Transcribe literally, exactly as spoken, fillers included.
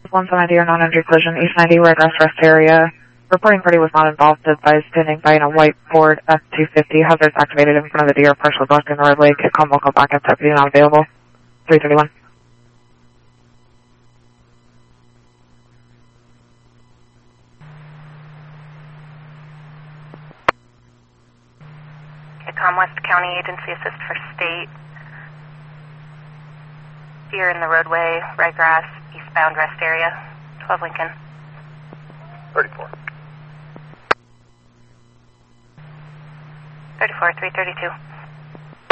one seventy or non-entry collision, East ninety, Redgrass rest area. Reporting party was not involved, advised standing by in a white Ford F two fifty, hazards activated in front of the deer, partially blocked in the roadway, kit com local backup, deputy not available. three thirty-one. Kit com West County Agency Assist for State. Deer in the roadway, Redgrass, eastbound rest area, twelve Lincoln. thirty-four. thirty-four, three thirty-two.